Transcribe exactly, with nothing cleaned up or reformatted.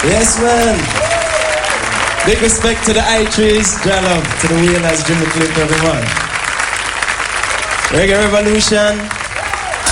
Yes, man. Big respect to the I-Trees, Jalove, to the Wheelers, Jimmy Clip, everyone. Reggae Revolution.